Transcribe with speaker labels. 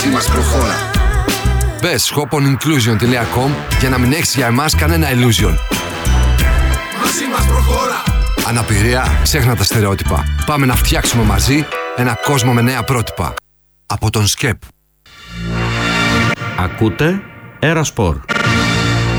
Speaker 1: μαζί μας προχώρα.
Speaker 2: Μπες shoponinclusion.com για να μην έχεις για εμάς κανένα illusion.
Speaker 1: Μαζί μας προχώρα.
Speaker 2: Αναπηρία, ξέχνα τα στερεότυπα. Πάμε να φτιάξουμε μαζί ένα κόσμο με νέα πρότυπα. Από τον ΣΚΕΠ.
Speaker 3: Ακούτε Aerosport.